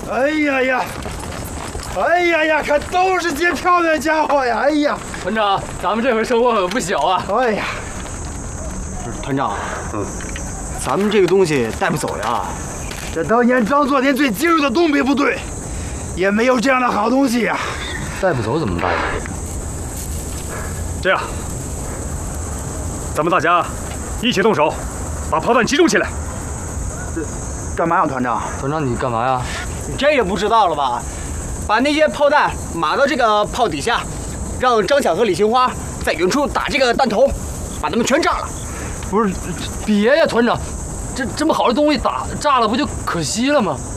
哎呀呀！哎呀呀，可都是些漂亮家伙呀！哎呀， 团长，咱们这回收获可不小啊！ 哎呀， 团长，咱们这个东西带不走呀。 这当年张作霖最精锐的东北部队，也没有这样的好东西呀。 带不走怎么办呀？ 这样，咱们大家一起动手，把炮弹集中起来。 干嘛呀，团长？ 团长，你干嘛呀？ 你这也不知道了吧？把那些炮弹码到这个炮底下，让张强和李杏花在远处打这个弹头，把他们全炸了。 不是，别呀，团长，这么好的东西炸了，不就可惜了吗？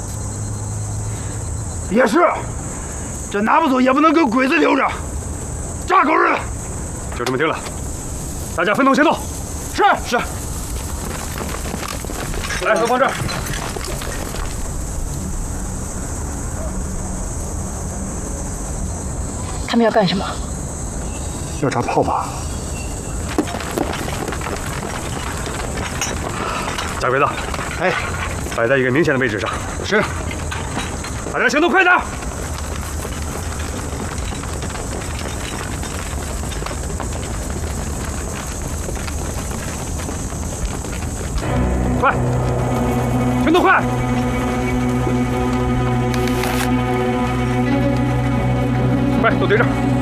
也是，这拿不走也不能跟鬼子留着，炸狗日的！ 就这么定了，大家分头行动。 是。 来，都放这儿。 他们要干什么？ 要炸炮吧？架轨子， 哎， 摆在一个明显的位置上。 是。 大家行动快点！快，行动快！快，都堆这儿。